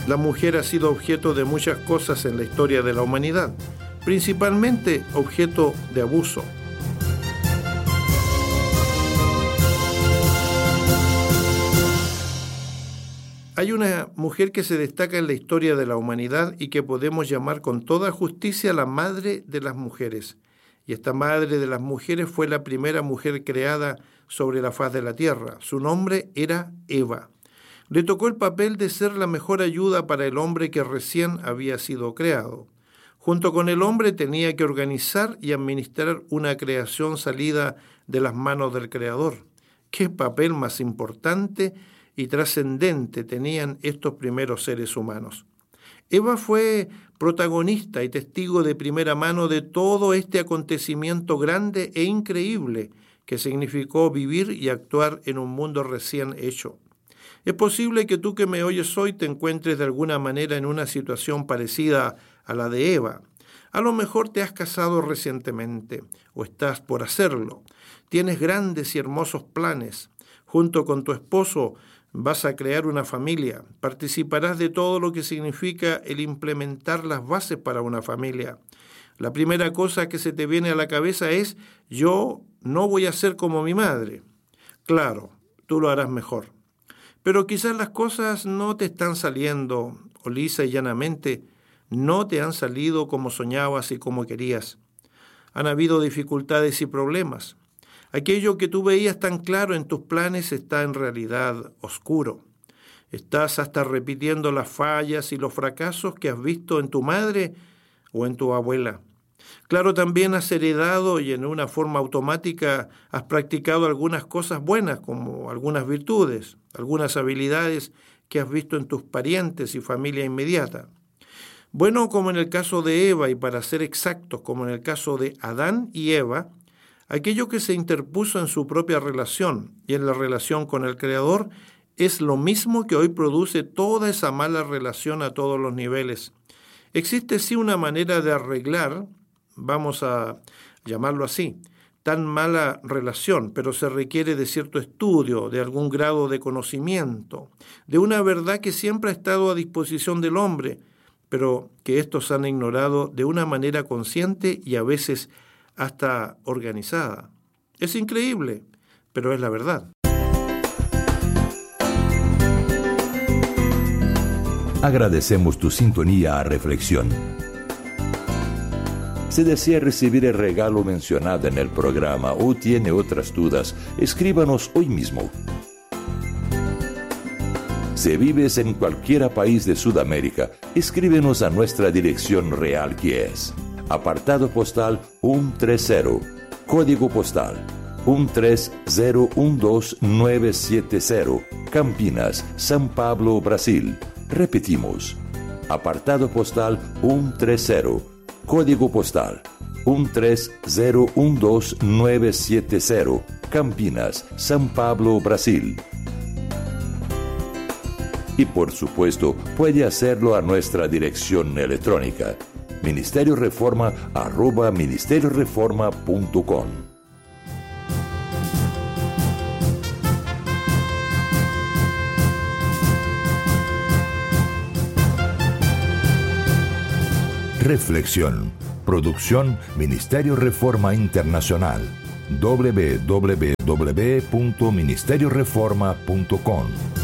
La mujer ha sido objeto de muchas cosas en la historia de la humanidad, principalmente objeto de abuso. Hay una mujer que se destaca en la historia de la humanidad y que podemos llamar con toda justicia la madre de las mujeres. Y esta madre de las mujeres fue la primera mujer creada sobre la faz de la tierra. Su nombre era Eva. Le tocó el papel de ser la mejor ayuda para el hombre que recién había sido creado. Junto con el hombre tenía que organizar y administrar una creación salida de las manos del Creador. ¿Qué papel más importante y trascendente tenían estos primeros seres humanos? Eva fue protagonista y testigo de primera mano de todo este acontecimiento grande e increíble que significó vivir y actuar en un mundo recién hecho. Es posible que tú que me oyes hoy te encuentres de alguna manera en una situación parecida a la de Eva. A lo mejor te has casado recientemente o estás por hacerlo. Tienes grandes y hermosos planes. Junto con tu esposo vas a crear una familia. Participarás de todo lo que significa el implementar las bases para una familia. La primera cosa que se te viene a la cabeza es: yo no voy a ser como mi madre. Claro, tú lo harás mejor. Pero quizás las cosas no te están saliendo, o lisa y llanamente, no te han salido como soñabas y como querías. Han habido dificultades y problemas. Aquello que tú veías tan claro en tus planes está en realidad oscuro. Estás hasta repitiendo las fallas y los fracasos que has visto en tu madre o en tu abuela. Claro, también has heredado y en una forma automática has practicado algunas cosas buenas, como algunas virtudes, algunas habilidades que has visto en tus parientes y familia inmediata. Bueno, como en el caso de Eva, y para ser exactos, como en el caso de Adán y Eva, aquello que se interpuso en su propia relación y en la relación con el Creador es lo mismo que hoy produce toda esa mala relación a todos los niveles. Existe sí una manera de arreglar, vamos a llamarlo así, tan mala relación, pero se requiere de cierto estudio, de algún grado de conocimiento, de una verdad que siempre ha estado a disposición del hombre, pero que estos han ignorado de una manera consciente y a veces hasta organizada. Es increíble, pero es la verdad. Agradecemos tu sintonía a Reflexión. Si desea recibir el regalo mencionado en el programa o tiene otras dudas, escríbanos hoy mismo. Si vives en cualquier país de Sudamérica, escríbenos a nuestra dirección real, que es apartado postal 130, código postal 13012970, Campinas, São Paulo, Brasil. Repetimos, apartado postal 130, código postal 13012970, Campinas, São Paulo, Brasil. Y por supuesto, puede hacerlo a nuestra dirección electrónica, ministerioreforma@ministerioreforma.com. Reflexión. Producción Ministerio Reforma Internacional. www.ministerioreforma.com